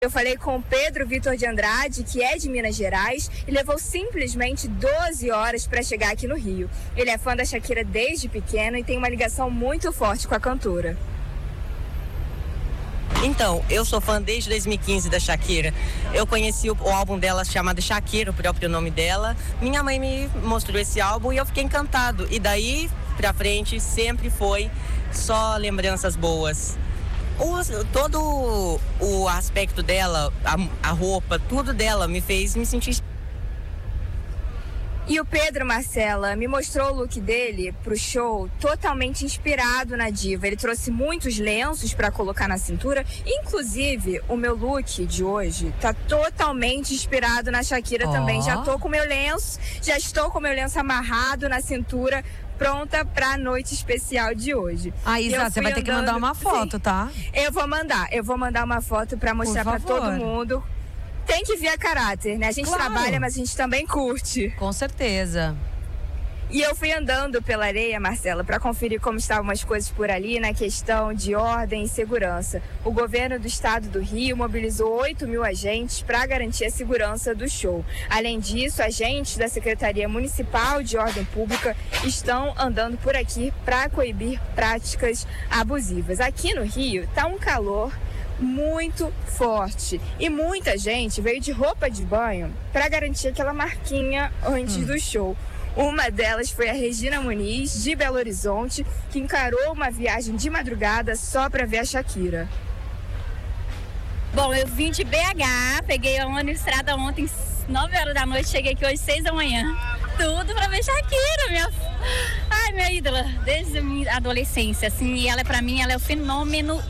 Eu falei com o Pedro Vitor de Andrade, que é de Minas Gerais, e levou simplesmente 12 horas para chegar aqui no Rio. Ele é fã da Shakira desde pequeno e tem uma ligação muito forte com a cantora. Então, eu sou fã desde 2015 da Shakira. Eu conheci o álbum dela chamado Shakira, o próprio nome dela. Minha mãe me mostrou esse álbum e eu fiquei encantado. E daí pra frente sempre foi só lembranças boas. Todo o aspecto dela, a roupa, tudo dela me fez me sentir. E o Pedro, Marcela, me mostrou o look dele pro show totalmente inspirado na diva. Ele trouxe muitos lenços para colocar na cintura. Inclusive, o meu look de hoje tá totalmente inspirado na Shakira também. Já estou com o meu lenço amarrado na cintura, pronta para a noite especial de hoje. Isa, você vai ter que mandar uma foto, tá? Eu vou mandar uma foto para mostrar para todo mundo. Tem que vir a caráter, né? A gente trabalha, mas a gente também curte. Com certeza. E eu fui andando pela areia, Marcela, para conferir como estavam as coisas por ali na questão de ordem e segurança. O governo do estado do Rio mobilizou 8.000 agentes para garantir a segurança do show. Além disso, agentes da Secretaria Municipal de Ordem Pública estão andando por aqui para coibir práticas abusivas. Aqui no Rio tá um calor muito forte e muita gente veio de roupa de banho para garantir aquela marquinha antes do show. Uma delas foi a Regina Muniz, de Belo Horizonte, que encarou uma viagem de madrugada só para ver a Shakira. Bom, eu vim de BH, peguei a estrada ontem 9 horas da noite, cheguei aqui hoje 6 da manhã. Tudo pra ver Shakira, minha ídola, desde a minha adolescência, assim, e ela pra mim, ela é o fenômeno.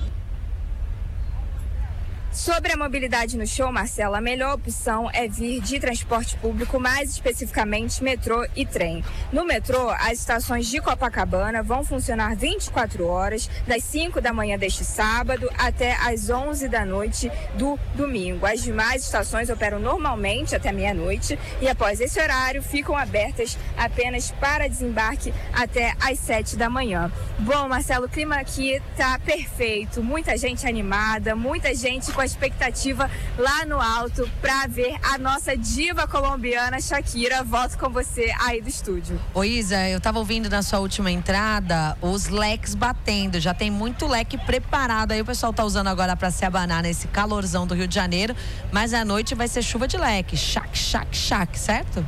Sobre a mobilidade no show, Marcela, a melhor opção é vir de transporte público, mais especificamente metrô e trem. No metrô, as estações de Copacabana vão funcionar 24 horas, das 5 da manhã deste sábado até as 11 da noite do domingo. As demais estações operam normalmente até meia-noite e após esse horário ficam abertas apenas para desembarque até as 7 da manhã. Bom, Marcelo, o clima aqui tá perfeito, muita gente animada, muita gente com a expectativa lá no alto para ver a nossa diva colombiana Shakira. Volto com você aí do estúdio. Ô Isa, eu tava ouvindo na sua última entrada os leques batendo, já tem muito leque preparado aí, o pessoal tá usando agora para se abanar nesse calorzão do Rio de Janeiro, mas à noite vai ser chuva de leque, chac, certo?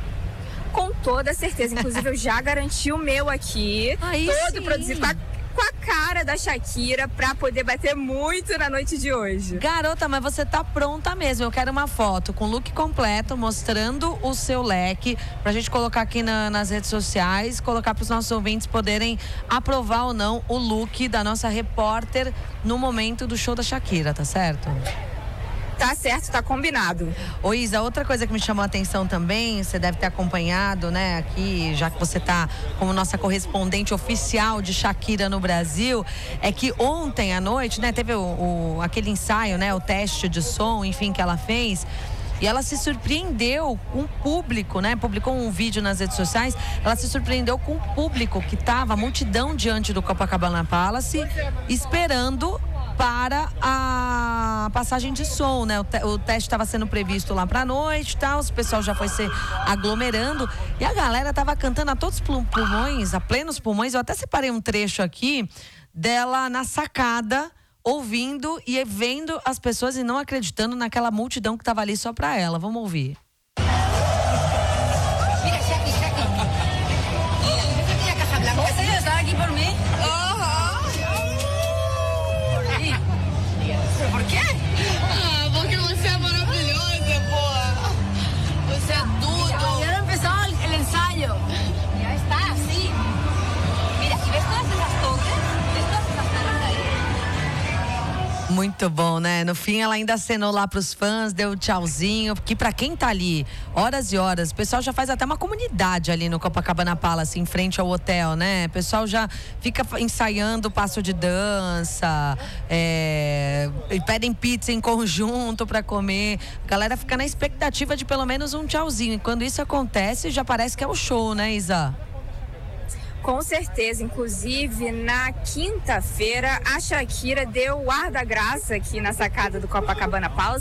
Com toda certeza, inclusive eu já garanti o meu aqui, todo produzido com a cara da Shakira pra poder bater muito na noite de hoje. Garota, mas você tá pronta mesmo. Eu quero uma foto com o look completo, mostrando o seu leque, pra gente colocar aqui nas redes sociais, colocar pros nossos ouvintes poderem aprovar ou não o look da nossa repórter no momento do show da Shakira, tá certo? Tá certo, tá combinado. Ô Isa, outra coisa que me chamou a atenção também, você deve ter acompanhado, né, aqui, já que você tá como nossa correspondente oficial de Shakira no Brasil, é que ontem à noite, né, teve aquele ensaio, né, o teste de som, enfim, que ela fez. E ela se surpreendeu com o público, né? Publicou um vídeo nas redes sociais. Ela se surpreendeu com o público que tava, a multidão diante do Copacabana Palace, esperando para a passagem de som, né? O teste estava sendo previsto lá pra noite e tal, o pessoal já foi se aglomerando e a galera tava cantando a todos os pulmões, a plenos pulmões. Eu até separei um trecho aqui dela na sacada, ouvindo e vendo as pessoas e não acreditando naquela multidão que estava ali só para ela. Vamos ouvir. ¿Você estava aqui por mim? ¿Por quê? Porque você é maravilhosa, porra. Você é tudo. Ya no empezó el ensayo. Ya está, sí. Mira, ¿y ves todas esas cosas? ¿Ves todas esas caras ahí? Muito bom, né? No fim ela ainda acenou lá pros fãs, deu tchauzinho, porque pra quem tá ali horas e horas, o pessoal já faz até uma comunidade ali no Copacabana Palace, em frente ao hotel, né? O pessoal já fica ensaiando o passo de dança, e pedem pizza em conjunto pra comer. A galera fica na expectativa de pelo menos um tchauzinho, e quando isso acontece, já parece que é o show, né, Isa? Com certeza, inclusive na quinta-feira a Shakira deu o ar da graça aqui na sacada do Copacabana Palace.